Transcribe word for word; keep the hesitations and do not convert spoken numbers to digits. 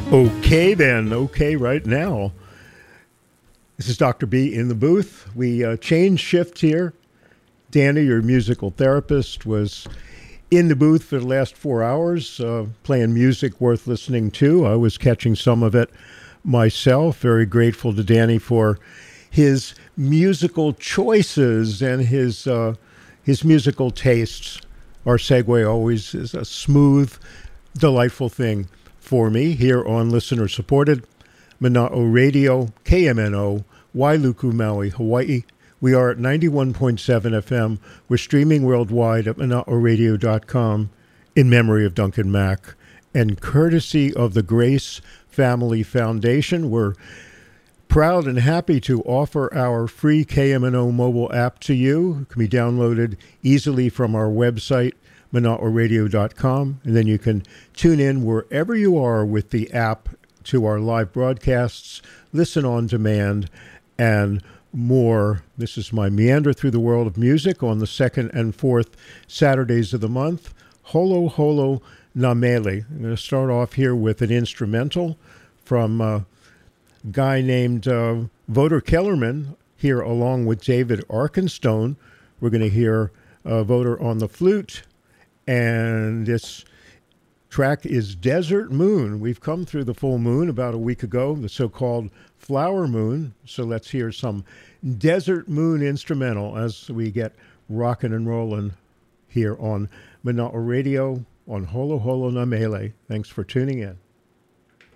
Okay, then. Okay, right now. This is Doctor B in the booth. We uh, changed shifts here. Danny, your musical therapist, was in the booth for the last four hours, uh, playing music worth listening to. I was catching some of it myself. Very grateful to Danny for his musical choices and his uh, his musical tastes. Our segue always is a smooth, delightful thing for me here on listener supported Mana'o Radio, K M N O, Wailuku, Maui, Hawaii. We are at ninety-one point seven F M. We're streaming worldwide at mana'o radio dot com in memory of Duncan Mack. And courtesy of the Grace Family Foundation, we're proud and happy to offer our free K M N O mobile app to you. It can be downloaded easily from our website, mana'o radio dot com. And then you can tune in wherever you are with the app to our live broadcasts, listen on demand, and more. This is my meander through the world of music on the second and fourth Saturdays of the month. Holo Holo Na Mele. I'm going to start off here with an instrumental from a guy named uh, Voter Kellerman here along with David Arkenstone. We're going to hear uh, Voter on the flute, and this track is Desert Moon. We've come through the full moon about a week ago, the so-called flower moon. So let's hear some Desert Moon instrumental as we get rocking and rolling here on Mana'o Radio on Holo Holo Na Mele. Thanks for tuning in.